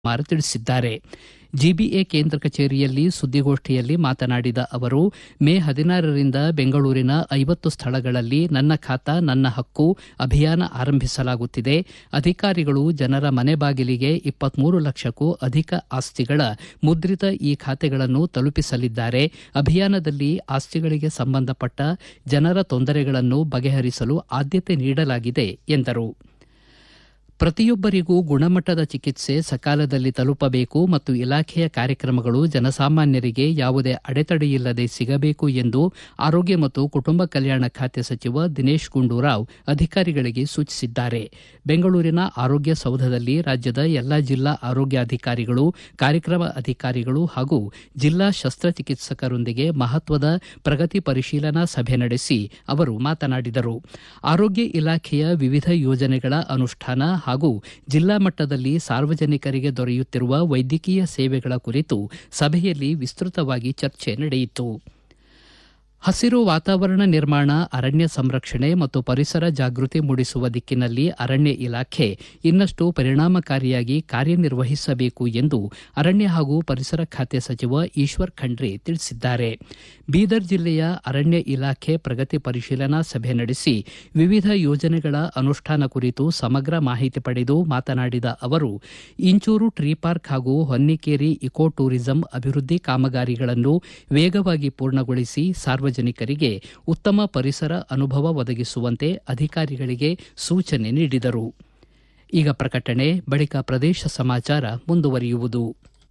ಕುಮಾರ್ ತಿಳಿಸಿದ್ದಾರೆ. ಜಿಬಿಎ ಕೇಂದ್ರ ಕಚೇರಿಯಲ್ಲಿ ಸುದ್ದಿಗೋಷ್ಠಿಯಲ್ಲಿ ಮಾತನಾಡಿದ ಅವರು, ಮೇ 16ರಿಂದ ಬೆಂಗಳೂರಿನ 50 ಸ್ಥಳಗಳಲ್ಲಿ ನನ್ನ ಖಾತಾ ನನ್ನ ಹಕ್ಕು ಅಭಿಯಾನ ಆರಂಭಿಸಲಾಗುತ್ತಿದೆ. ಅಧಿಕಾರಿಗಳು ಜನರ ಮನೆ ಬಾಗಿಲಿಗೆ 23 ಲಕ್ಷಕ್ಕೂ ಅಧಿಕ ಆಸ್ತಿಗಳ ಮುದ್ರಿತ ಈ ಖಾತೆಗಳನ್ನು ತಲುಪಿಸಲಿದ್ದಾರೆ. ಅಭಿಯಾನದಲ್ಲಿ ಆಸ್ತಿಗಳಿಗೆ ಸಂಬಂಧಪಟ್ಟ ಜನರ ತೊಂದರೆಗಳನ್ನು ಬಗೆಹರಿಸಲು ಆದ್ಯತೆ ನೀಡಲಾಗಿದೆ ಎಂದರು. ಪ್ರತಿಯೊಬ್ಬರಿಗೂ ಗುಣಮಟ್ಟದ ಚಿಕಿತ್ಸೆ ಸಕಾಲದಲ್ಲಿ ತಲುಪಬೇಕು ಮತ್ತು ಇಲಾಖೆಯ ಕಾರ್ಯಕ್ರಮಗಳು ಜನಸಾಮಾನ್ಯರಿಗೆ ಯಾವುದೇ ಅಡೆತಡೆಯಿಲ್ಲದೆ ಸಿಗಬೇಕು ಎಂದು ಆರೋಗ್ಯ ಮತ್ತು ಕುಟುಂಬ ಕಲ್ಯಾಣ ಖಾತೆ ಸಚಿವ ದಿನೇಶ್ ಗುಂಡೂರಾವ್ ಅಧಿಕಾರಿಗಳಿಗೆ ಸೂಚಿಸಿದ್ದಾರೆ. ಬೆಂಗಳೂರಿನ ಆರೋಗ್ಯ ಸೌಧದಲ್ಲಿ ರಾಜ್ಯದ ಎಲ್ಲಾ ಜಿಲ್ಲಾ ಆರೋಗ್ಯಾಧಿಕಾರಿಗಳು, ಕಾರ್ಯಕ್ರಮ ಅಧಿಕಾರಿಗಳು ಹಾಗೂ ಜಿಲ್ಲಾ ಶಸ್ತ್ರಚಿಕಿತ್ಸಕರೊಂದಿಗೆ ಮಹತ್ವದ ಪ್ರಗತಿ ಪರಿಶೀಲನಾ ಸಭೆ ನಡೆಸಿ ಅವರು ಮಾತನಾಡಿದರು. ಆರೋಗ್ಯ ಇಲಾಖೆಯ ವಿವಿಧ ಯೋಜನೆಗಳ ಅನುಷ್ಠಾನ ಹಾಗೂ ಜಿಲ್ಲಾ ಮಟ್ಟದಲ್ಲಿ ಸಾರ್ವಜನಿಕರಿಗೆ ದೊರೆಯುತ್ತಿರುವ ವೈದ್ಯಕೀಯ ಸೇವೆಗಳ ಕುರಿತು ಸಭೆಯಲ್ಲಿ ವಿಸ್ತೃತವಾಗಿ ಚರ್ಚೆ ನಡೆಯಿತು. ಹಸಿರು ವಾತಾವರಣ ನಿರ್ಮಾಣ, ಅರಣ್ಯ ಸಂರಕ್ಷಣೆ ಮತ್ತು ಪರಿಸರ ಜಾಗೃತಿ ಮೂಡಿಸುವ ದಿಕ್ಕಿನಲ್ಲಿ ಅರಣ್ಯ ಇಲಾಖೆ ಇನ್ನಷ್ಟು ಪರಿಣಾಮಕಾರಿಯಾಗಿ ಕಾರ್ಯನಿರ್ವಹಿಸಬೇಕು ಎಂದು ಅರಣ್ಯ ಹಾಗೂ ಪರಿಸರ ಖಾತೆ ಸಚಿವ ಈಶ್ವರ್ ಖಂಡ್ರೆ ತಿಳಿಸಿದ್ದಾರೆ. ಬೀದರ್ ಜಿಲ್ಲೆಯ ಅರಣ್ಯ ಇಲಾಖೆ ಪ್ರಗತಿ ಪರಿಶೀಲನಾ ಸಭೆ ನಡೆಸಿ ವಿವಿಧ ಯೋಜನೆಗಳ ಅನುಷ್ಠಾನ ಕುರಿತು ಸಮಗ್ರ ಮಾಹಿತಿ ಪಡೆದು ಮಾತನಾಡಿದ ಅವರು, ಇಂಚೂರು ಟ್ರೀ ಪಾರ್ಕ್ ಹಾಗೂ ಹೊನ್ನಿಕೇರಿ ಇಕೋ ಟೂರಿಸಂ ಅಭಿವೃದ್ಧಿ ಕಾಮಗಾರಿಗಳನ್ನು ವೇಗವಾಗಿ ಪೂರ್ಣಗೊಳಿಸಿ ಸಾರ್ವಜನಿಕರಿಗೆ ಉತ್ತಮ ಪರಿಸರ ಅನುಭವ ಒದಗಿಸುವಂತೆ ಅಧಿಕಾರಿಗಳಿಗೆ ಸೂಚನೆ ನೀಡಿದರು. ಈಗ ಪ್ರಕಟಣೆ, ಬಳಿಕ ಪ್ರದೇಶ ಸಮಾಚಾರ ಮುಂದುವರಿಯುವುದು.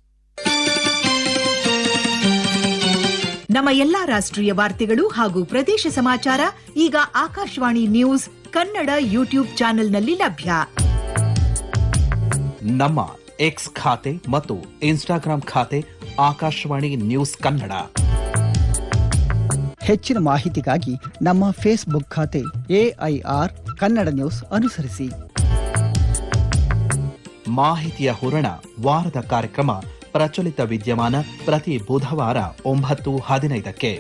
ನಮ್ಮ ಎಲ್ಲಾ ರಾಷ್ಟ್ರೀಯ ವಾರ್ತೆಗಳು ಹಾಗೂ ಪ್ರದೇಶ ಸಮಾಚಾರ ಈಗ ಆಕಾಶವಾಣಿ ನ್ಯೂಸ್ ಕನ್ನಡ ಯೂಟ್ಯೂಬ್ ಚಾನೆಲ್ನಲ್ಲಿ ಲಭ್ಯ. ನಮ್ಮ ಎಕ್ಸ್ ಖಾತೆ ಮತ್ತು ಇನ್ಸ್ಟಾಗ್ರಾಂ ಖಾತೆ ಆಕಾಶವಾಣಿ ನ್ಯೂಸ್ ಕನ್ನಡ. ಹೆಚ್ಚಿನ ಮಾಹಿತಿಗಾಗಿ ನಮ್ಮ ಫೇಸ್ಬುಕ್ ಖಾತೆ AIR ಕನ್ನಡ ನ್ಯೂಸ್ ಅನುಸರಿಸಿ. ಮಾಹಿತಿಯ ಹೂರಣ, ವಾರದ ಕಾರ್ಯಕ್ರಮ ಪ್ರಚಲಿತ ವಿದ್ಯಮಾನ ಪ್ರತಿ ಬುಧವಾರ 9:15ಕ್ಕೆ.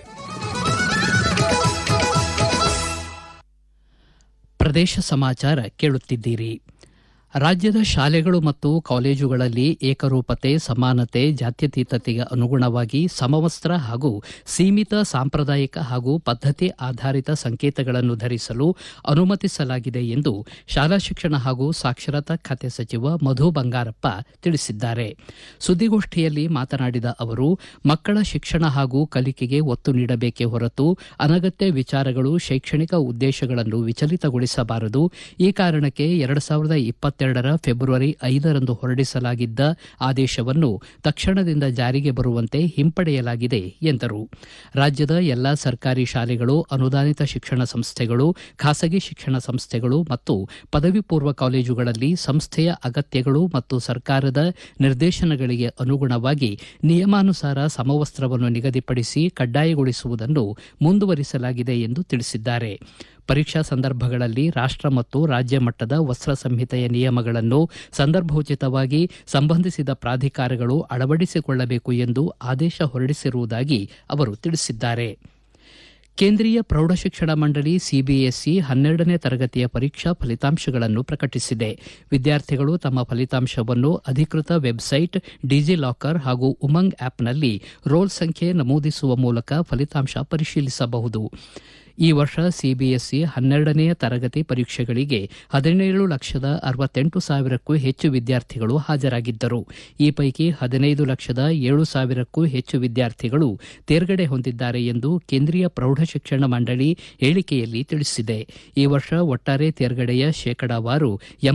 ಪ್ರದೇಶ ಸಮಾಚಾರ ಕೇಳುತ್ತಿದ್ದೀರಿ. ರಾಜ್ಯದ ಶಾಲೆಗಳು ಮತ್ತು ಕಾಲೇಜುಗಳಲ್ಲಿ ಏಕರೂಪತೆ, ಸಮಾನತೆ, ಜಾತ್ಯತೀತತೆಗೆ ಅನುಗುಣವಾಗಿ ಸಮವಸ್ತ್ರ ಹಾಗೂ ಸೀಮಿತ ಸಾಂಪ್ರದಾಯಿಕ ಹಾಗೂ ಪದ್ಧತಿ ಆಧಾರಿತ ಸಂಕೇತಗಳನ್ನು ಧರಿಸಲು ಅನುಮತಿಸಲಾಗಿದೆ ಎಂದು ಶಾಲಾ ಶಿಕ್ಷಣ ಹಾಗೂ ಸಾಕ್ಷರತಾ ಖಾತೆ ಸಚಿವ ಮಧು ಬಂಗಾರಪ್ಪ ತಿಳಿಸಿದ್ದಾರೆ. ಸುದ್ದಿಗೋಷ್ಠಿಯಲ್ಲಿ ಮಾತನಾಡಿದ ಅವರು, ಮಕ್ಕಳ ಶಿಕ್ಷಣ ಹಾಗೂ ಕಲಿಕೆಗೆ ಒತ್ತು ನೀಡಬೇಕೇ ಹೊರತು ಅನಗತ್ಯ ವಿಚಾರಗಳು ಶೈಕ್ಷಣಿಕ ಉದ್ದೇಶಗಳನ್ನು ವಿಚಲಿತಗೊಳಿಸಬಾರದು. ಈ ಕಾರಣಕ್ಕೆ 2022 ಫೆಬ್ರವರಿ 5ರಂದು ಹೊರಡಿಸಲಾಗಿದ್ದ ಆದೇಶವನ್ನು ತಕ್ಷಣದಿಂದ ಜಾರಿಗೆ ಬರುವಂತೆ ಹಿಂಪಡೆಯಲಾಗಿದೆ ಎಂದರು. ರಾಜ್ಯದ ಎಲ್ಲಾ ಸರ್ಕಾರಿ ಶಾಲೆಗಳು, ಅನುದಾನಿತ ಶಿಕ್ಷಣ ಸಂಸ್ಥೆಗಳು, ಖಾಸಗಿ ಶಿಕ್ಷಣ ಸಂಸ್ಥೆಗಳು ಮತ್ತು ಪದವಿ ಪೂರ್ವ ಕಾಲೇಜುಗಳಲ್ಲಿ ಸಂಸ್ಥೆಯ ಅಗತ್ಯಗಳು ಮತ್ತು ಸರ್ಕಾರದ ನಿರ್ದೇಶನಗಳಿಗೆ ಅನುಗುಣವಾಗಿ ನಿಯಮಾನುಸಾರ ಸಮವಸ್ತ್ರವನ್ನು ನಿಗದಿಪಡಿಸಿ ಕಡ್ಡಾಯಗೊಳಿಸುವುದನ್ನು ಮುಂದುವರಿಸಲಾಗಿದೆ ಎಂದು ತಿಳಿಸಿದ್ದಾರೆ. ಪರೀಕ್ಷಾ ಸಂದರ್ಭಗಳಲ್ಲಿ ರಾಷ್ಟ್ರ ಮತ್ತು ರಾಜ್ಯ ಮಟ್ಟದ ವಸ್ತ್ರ ಸಂಹಿತೆಯ ನಿಯಮಗಳನ್ನು ಸಂದರ್ಭೋಚಿತವಾಗಿ ಸಂಬಂಧಿಸಿದ ಪ್ರಾಧಿಕಾರಗಳು ಅಳವಡಿಸಿಕೊಳ್ಳಬೇಕು ಎಂದು ಆದೇಶ ಹೊರಡಿಸಿರುವುದಾಗಿ ಅವರು ತಿಳಿಸಿದ್ದಾರೆ. ಕೇಂದ್ರೀಯ ಪ್ರೌಢಶಿಕ್ಷಣ ಮಂಡಳಿ ಸಿಬಿಎಸ್ಇ 12ನೇ ತರಗತಿಯ ಪರೀಕ್ಷಾ ಫಲಿತಾಂಶಗಳನ್ನು ಪ್ರಕಟಿಸಿದೆ. ವಿದ್ಯಾರ್ಥಿಗಳು ತಮ್ಮ ಫಲಿತಾಂಶವನ್ನು ಅಧಿಕೃತ ವೆಬ್ಸೈಟ್, ಡಿಜಿಲಾಕರ್ ಹಾಗೂ ಉಮಂಗ್ ಆಪ್ನಲ್ಲಿ ರೋಲ್ ಸಂಖ್ಯೆ ನಮೂದಿಸುವ ಮೂಲಕ ಫಲಿತಾಂಶ ಪರಿಶೀಲಿಸಬಹುದು. ಈ ವರ್ಷ ಸಿಬಿಎಸ್ಇ 12ನೇ ತರಗತಿ ಪರೀಕ್ಷೆಗಳಿಗೆ 17,68,000ಕ್ಕೂ ಹೆಚ್ಚು ವಿದ್ಯಾರ್ಥಿಗಳು ಹಾಜರಾಗಿದ್ದರು. ಈ ಪೈಕಿ 15,07,000ಕ್ಕೂ ಹೆಚ್ಚು ವಿದ್ಯಾರ್ಥಿಗಳು ತೇರ್ಗಡೆ ಹೊಂದಿದ್ದಾರೆ ಎಂದು ಕೇಂದ್ರೀಯ ಪ್ರೌಢಶಿಕ್ಷಣ ಮಂಡಳಿ ಹೇಳಿಕೆಯಲ್ಲಿ ತಿಳಿಸಿದೆ. ಈ ವರ್ಷ ಒಟ್ಟಾರೆ ತೇರ್ಗಡೆಯ ಶೇಕಡಾವಾರು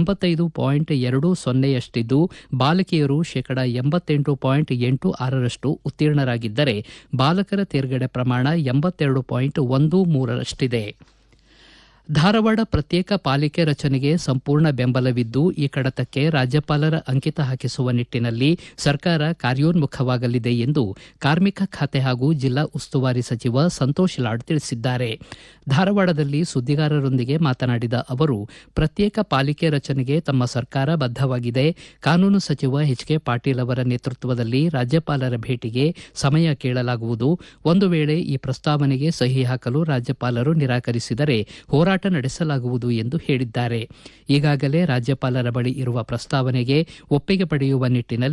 85.20% ಬಾಲಕಿಯರು 88.86% ಉತ್ತೀರ್ಣರಾಗಿದ್ದರೆ ಬಾಲಕರ ತೇರ್ಗಡೆ ಪ್ರಮಾಣ 82.13%. ಧಾರವಾಡ ಪ್ರತ್ಯೇಕ ಪಾಲಿಕೆ ರಚನೆಗೆ ಸಂಪೂರ್ಣ ಬೆಂಬಲವಿದ್ದು ಈ ಕಡತಕ್ಕೆ ರಾಜ್ಯಪಾಲರ ಅಂಕಿತ ಹಾಕಿಸುವ ನಿಟ್ಟಿನಲ್ಲಿ ಸರ್ಕಾರ ಕಾರ್ಯೋನ್ಮುಖವಾಗಲಿದೆ ಎಂದು ಕಾರ್ಮಿಕ ಖಾತೆ ಹಾಗೂ ಜಿಲ್ಲಾ ಉಸ್ತುವಾರಿ ಸಚಿವ ಸಂತೋಷ್ ಲಾಡ್ ತಿಳಿಸಿದ್ದಾರೆ. ಧಾರವಾಡದಲ್ಲಿ ಸುದ್ದಿಗಾರರೊಂದಿಗೆ ಮಾತನಾಡಿದ ಅವರು, ಪ್ರತ್ಯೇಕ ಪಾಲಿಕೆ ರಚನೆಗೆ ತಮ್ಮ ಸರ್ಕಾರ ಬದ್ಧವಾಗಿದೆ. ಕಾನೂನು ಸಚಿವ ಎಚ್.ಕೆ. ಪಾಟೀಲ್ ಅವರ ನೇತೃತ್ವದಲ್ಲಿ ರಾಜ್ಯಪಾಲರ ಭೇಟಿಗೆ ಸಮಯ ಕೇಳಲಾಗುವುದು. ಒಂದು ವೇಳೆ ಈ ಪ್ರಸ್ತಾವನೆಗೆ ಸಹಿ ಹಾಕಲು ರಾಜ್ಯಪಾಲರು ನಿರಾಕರಿಸಿದರೆ ಹೋರಾಟ ನಡೆಸಲಾಗುವುದು ಎಂದು ಹೇಳಿದ್ದಾರೆ. ಈಗಾಗಲೇ ರಾಜ್ಯಪಾಲರ ಬಳಿ ಇರುವ ಪ್ರಸ್ತಾವನೆಗೆ ಒಪ್ಪಿಗೆ ಪಡೆಯುವ ನಿಟ್ಟಿನಲ್ಲಿ